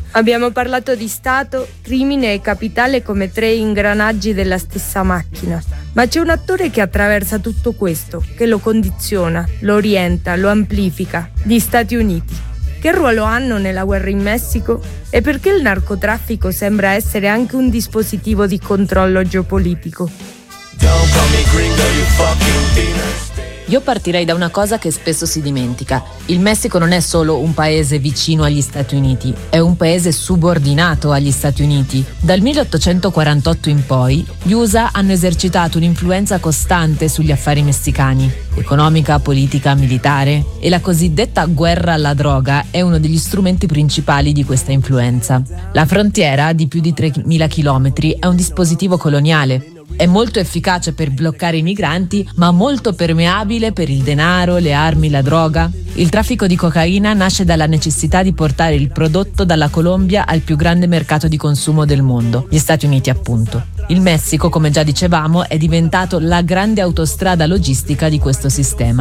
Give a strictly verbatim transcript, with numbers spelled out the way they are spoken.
Abbiamo parlato di Stato, crimine e capitale come tre ingranaggi della stessa macchina. Ma c'è un attore che attraversa tutto questo, che lo condiziona, lo orienta, lo amplifica: gli Stati Uniti. Che ruolo hanno nella guerra in Messico? E perché il narcotraffico sembra essere anche un dispositivo di controllo geopolitico? Io partirei da una cosa che spesso si dimentica. Il Messico non è solo un paese vicino agli Stati Uniti, è un paese subordinato agli Stati Uniti. Dal milleottocentoquarantotto in poi, gli U S A hanno esercitato un'influenza costante sugli affari messicani, economica, politica, militare, e la cosiddetta guerra alla droga è uno degli strumenti principali di questa influenza. La frontiera, di più di tremila chilometri, è un dispositivo coloniale. È molto efficace per bloccare i migranti, ma molto permeabile per il denaro, le armi, la droga. Il traffico di cocaina nasce dalla necessità di portare il prodotto dalla Colombia al più grande mercato di consumo del mondo, gli Stati Uniti appunto. Il Messico, come già dicevamo, è diventato la grande autostrada logistica di questo sistema.